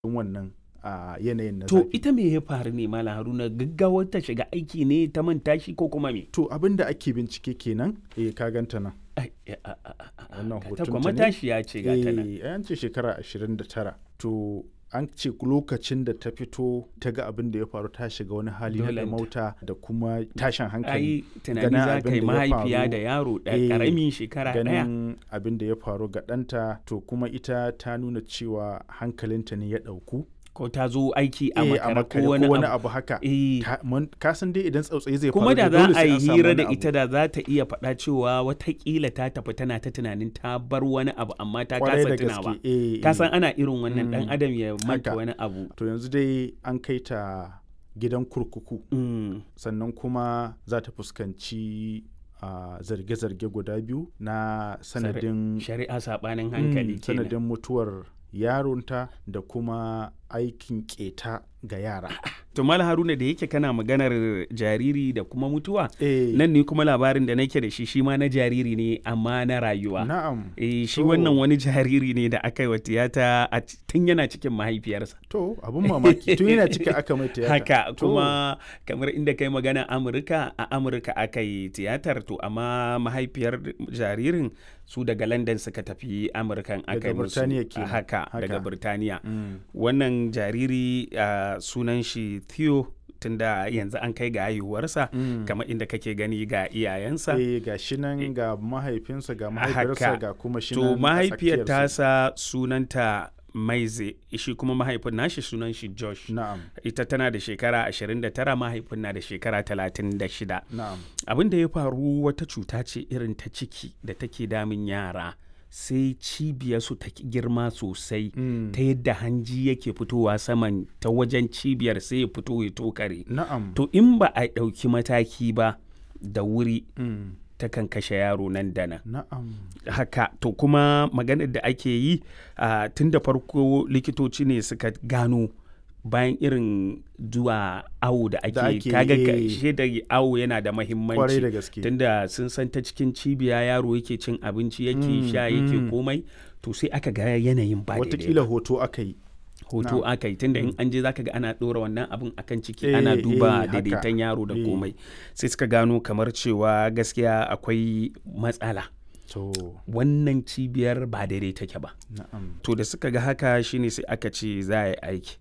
wannan a yanayin na To zafi. ita me ya faru ne Malam Haruna, gaggawar ta shiga aiki ne ta manta shi ko kuma me? To abin da ake bincike kenan ka ganta nan. Ai, Wannan ta hoton kuma ta ne? matashiya ce ga ta nan. An ce shekara 29. To an ce lokacin da ta fito ta ga abin da ya faru ta shiga wani hali na Dolenta. mauta da kuma tashin hankali. Ai tunani ganin za abin ka yi da ya mahaifiya faru, da yaro eh, ƙaramin shekara ɗaya. ganin abin da ya faru ga ɗanta, to kuma ita ta nuna cewa hankalinta ne ya ɗauku. Ko ta zo aiki a A makare makare ko wani abu. abu haka. Eh, Ka san dai idan tsautsayi zai faru kuma da za dole a sai yi an samu hira wani da abu. ita da za ta iya faɗa cewa watakila ta tafi tana ta tunanin ta bar wani abu amma ta Kwarai kasa da tunawa. gaske. Ka san ana irin wannan ɗan Mm, adam ya manta haka. wani abu. To yanzu dai an kai ta gidan kurkuku, Mm. sannan kuma za ta fuskanci zarge-zarge guda biyu na sanadin Shari'a saɓanin hankali kenan. sanadin mutuwar yaronta da kuma aikin keta ga yara. To Malam Haruna, da yake kana maganar jariri da kuma mutuwa, Eh, nan ne kuma labarin da nake da shi ma na jariri ne amma na rayuwa. na'am. Shi To. wannan wani jariri ne da aka yi wa tiyata tun yana cikin mahaifiyarsa. To abin mamaki tun yana cika aka mai tiyata. Haka To, kuma kamar inda kai magana Amurka, a Amurka aka yi tiyatar, to amma mahaifiyar jaririn su daga London suka tafi Amurkan aka Daga yi musu. Birtaniya kenan. Haka daga Haka. Birtaniya. mm, Wannan jariri sunan shi Theo, tunda yanzu an kai ga haihuwarsa, mm. kamar inda kake gani ga iyayensa. ga shi nan ga mahaifinsa ga mahaifiyarsa Haka. ga kuma shi nan To a mahaifiyar tsakiyarsu. tasa sunanta Maize, shi kuma mahaifin nashi sunan shi Josh. Na'am, Ita tana da shekara 29, mahaifin na da shekara 36. na'am. Abin da ya faru wata cuta ce irin ta ciki da take damun yara, sai cibiyarsu ta ki girma sosai, Mm. ta yadda hanji yake fitowa saman ta wajen cibiyar sai ya fito ya tokare. Na'am. To in ba a ɗauki mataki ba da wuri, Mm. takan kashe yaro nan da nan. Na'am. Haka, to kuma maganar da ake yi tun da farko likitoci ne suka gano, bayan irin zuwa awo da Da ake ake kaga yi. shaidar awo yana da Kwarai mahimmanci, da gaske. tunda sun san ta cikin cibiya yaro yake cin abinci yake sha yake komai, to sai aka ga yanayin ba daidai Watakila ba. hoto aka yi. Hoto na'am. aka yi, tunda in an je zaka ga ana ɗora wannan abin akan ciki, Eh, ana duba haka. daidaiton yaro da Eh. komai, sai suka gano kamar cewa gaskiya akwai matsala, To, wannan cibiyar ba daidai take ba. na'am. To da suka ga haka shine sai aka ce za a yi aiki.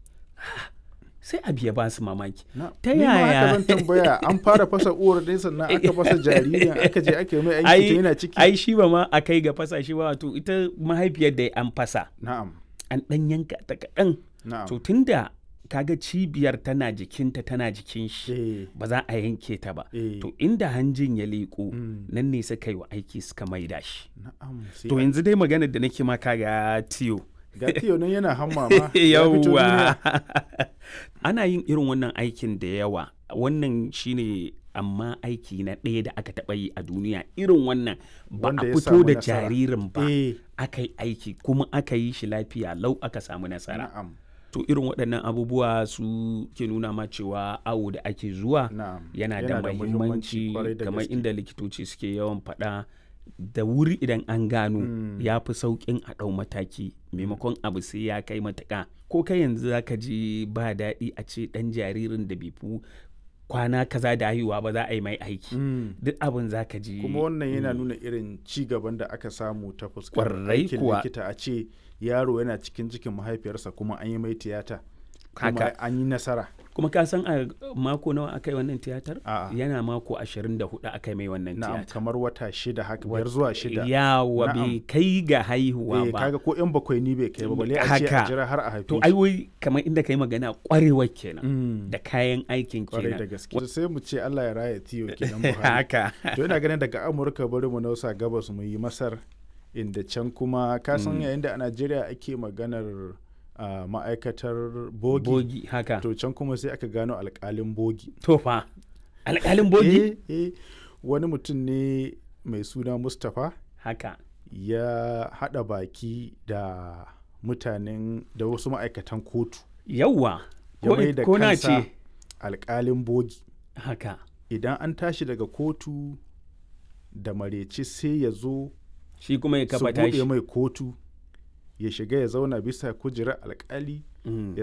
Sai abu ya ba su mamaki. Ta Ni ma haka yaya? zan tambaya, an fara fasa uwar ne sannan aka fasa jaririn aka je aka yi mai aiki tun yana ciki. Ai shi ba ma a kai ga fasa shi ba, to ita mahaifiyar da an fasa, Na'am. an ɗan yanka ta kaɗan. Na'am. To tunda kaga cibiyar tana jikinta tana jikin shi, Eh, ba za a yanke ta ba. eh, To inda hanjin ya leƙo, mm, nan ne suka yi wa aiki suka maida shi. na'am. Sai To yanzu dai maganar da nake ma kaga Tiyo. ga Tiyo nan yana hamma ma. Ya fito Yawwa. duniya. Ana yin irin wannan aikin da yawa. Wannan shine amma aiki na ɗaya da aka taɓa yi a duniya irin wannan, ba Wanda a ya fito samu da nasara. jaririn ba, Eh, aka yi aiki kuma aka yi shi lafiya lau, aka samu nasara. na'am. To irin waɗannan abubuwa su ke nuna ma cewa awo da ake zuwa Na'am. yana da mahimmanci, kwarai da kamar gaske. inda likitoci suke yawan faɗa, da wuri idan an gano Mm. ya fi sauƙin a ɗau mataki maimakon abu sai ya kai matuƙa. Ko kai yanzu za ka ji ba daɗi a ce ɗan jaririn da bai fi kwana kaza da haihuwa ba za a yi mai aiki. Mm. Duk abin za ka ji. Kuma wannan yana nuna irin ci gaban da aka samu ta fuskar Kwarai aikin kuwa. likita, a ce yaro yana cikin cikin mahaifiyarsa kuma an yi mai tiyata. Kuma Haka. an yi nasara. Kuma ka san a mako nawa aka yi wannan tiyatar? A'a. Yana mako 24 aka yi mai wannan Na'am, tiyatar. kamar wata 6 haka, 5 zuwa 6. Yawa Na'am. bai kai ga haihuwa Eh, ba. kaga ko yan bakwai ni bai kai ba, balle a ce Haka. a jira har a haife To shi. ai wai kamar inda kai magana kwarewar kenan Mm. da kayan aikin Kwarai da kenan. gaske. Sai mu ce Allah ya raya Tiyo kenan Buhari. Haka. To ina ganin daga Amurka bari mu nausa gabas mu yi Masar, inda can kuma ka san yayin da a Najeriya ake maganar ma'aikatar bogi. Bogi haka. To can kuma sai aka gano alƙalin bogi. To fa alƙalin bogi? Wani mutum ne mai suna Mustapha Haka. ya haɗa baki da mutanen da wasu ma'aikatan kotu. Yawwa. Ya mai da Ko na kansa ce alƙalin bogi. haka. Idan an tashi daga kotu da mareci sai ya zo Shi kuma ya su kafa buɗe tashi. mai kotu, ya shiga ya zauna bisa kujerar alƙali Mm.